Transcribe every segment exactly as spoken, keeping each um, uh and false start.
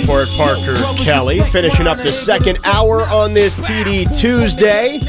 Report, Parker Kelly, finishing up the second hour on this T D Tuesday.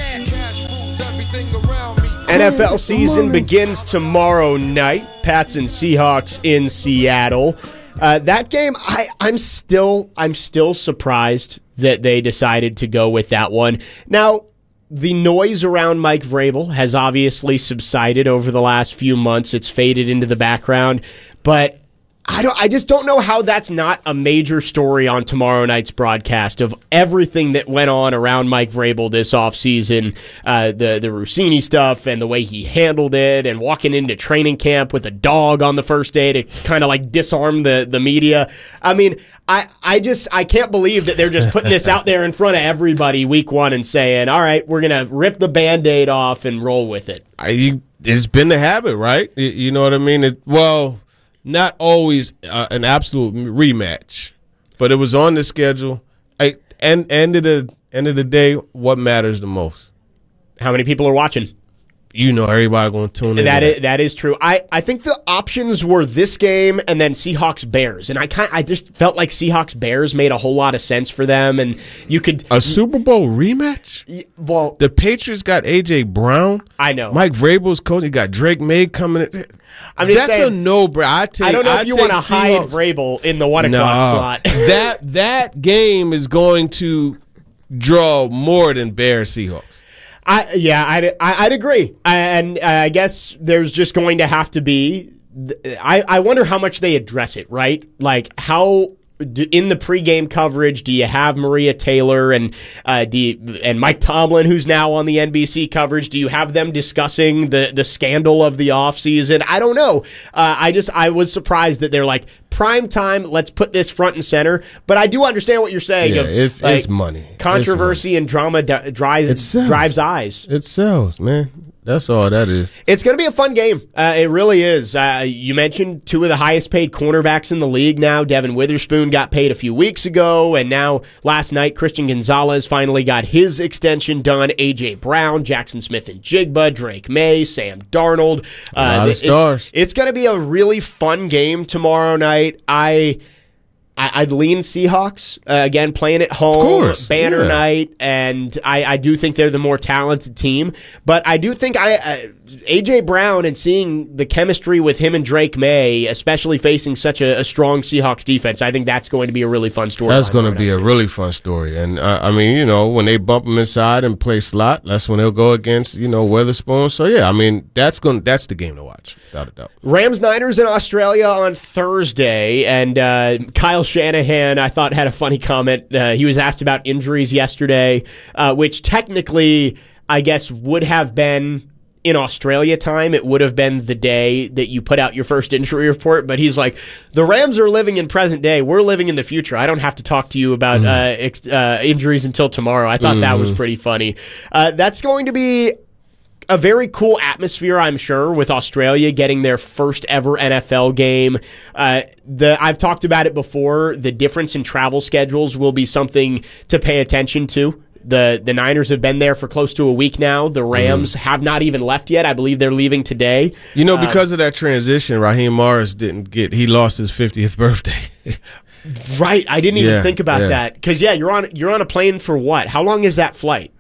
N F L season begins tomorrow night. Pats and Seahawks in Seattle. Uh, that game, I, I'm still, I'm still surprised that they decided to go with that one. Now, the noise around Mike Vrabel has obviously subsided over the last few months. It's faded into the background, but I don't. I just don't know how that's not a major story on tomorrow night's broadcast of everything that went on around Mike Vrabel this offseason, uh, the, the Rossini stuff and the way he handled it and walking into training camp with a dog on the first day to kind of like disarm the, the media. I mean, I, I just I can't believe that they're just putting this out there in front of everybody week one and saying, all right, we're going to rip the Band-Aid off and roll with it. I, it's been the habit, right? You know what I mean? It, well... Not always uh, an absolute rematch, but it was on the schedule. I, and end of the end of the day, what matters the most? How many people are watching? You know, everybody going to tune in. That is, that is true. I, I think the options were this game and then Seahawks Bears, and I kind I just felt like Seahawks Bears made a whole lot of sense for them, and you could a Super Bowl rematch. Well, the Patriots got A J Brown. I know Mike Vrabel's coach. You got Drake May coming in. I'm just That's saying, a no-brainer. I, take, I don't know I if you want to hide Seahawks. Vrabel in the one o'clock no, slot. that that game is going to draw more than Bears Seahawks. I yeah, I'd, I'd agree, and I guess there's just going to have to be. I I wonder how much they address it, right? Like how. In the pregame coverage, do you have Maria Taylor and uh, do you, and Mike Tomlin, who's now on the N B C coverage? Do you have them discussing the, the scandal of the offseason? I don't know. Uh, I just I was surprised that they're like, prime time, let's put this front and center. But I do understand what you're saying. Yeah, of, it's, like, it's money. Controversy it's money. and drama d- drives, drives eyes. It sells, man. That's all that is. It's going to be a fun game. Uh, it really is. Uh, you mentioned two of the highest paid cornerbacks in the league now. Devin Witherspoon got paid a few weeks ago, and now last night Christian Gonzalez finally got his extension done. A J Brown, Jackson Smith and Jigba, Drake May, Sam Darnold. Uh, a lot of it's, stars. It's going to be a really fun game tomorrow night. I... I'd lean Seahawks, uh, again, playing at home, of course, banner yeah. night, and I, I do think they're the more talented team. But I do think I, uh, A J Brown and seeing the chemistry with him and Drake May, especially facing such a, a strong Seahawks defense, I think that's going to be a really fun story. That's going to be a really fun story. And, uh, I mean, you know, when they bump him inside and play slot, that's when they'll go against, you know, Witherspoon. So, yeah, I mean, that's going that's the game to watch, without a doubt. Rams-Niners in Australia on Thursday, and uh, Kyle Shanahan, I thought, had a funny comment. Uh, he was asked about injuries yesterday, uh, which technically, I guess, would have been in Australia time. It would have been the day that you put out your first injury report. But he's like, the Rams are living in present day. We're living in the future. I don't have to talk to you about mm. uh, ex- uh, injuries until tomorrow. I thought mm. that was pretty funny. Uh, that's going to be a very cool atmosphere, I'm sure, with Australia getting their first ever N F L game. Uh, the I've talked about it before. The difference in travel schedules will be something to pay attention to. The the Niners have been there for close to a week now. The Rams mm. have not even left yet. I believe they're leaving today. You know, because uh, of that transition, Raheem Morris didn't get, he lost his fiftieth birthday. Right. I didn't even yeah, think about yeah. that. Because, yeah, you're on you're on a plane for what? How long is that flight?